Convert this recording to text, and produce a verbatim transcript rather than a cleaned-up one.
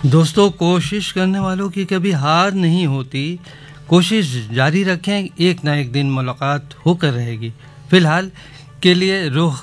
दोस्तों, कोशिश करने वालों की कभी हार नहीं होती। कोशिश जारी रखें, एक ना एक दिन मुलाकात होकर रहेगी। फिलहाल के लिए रुख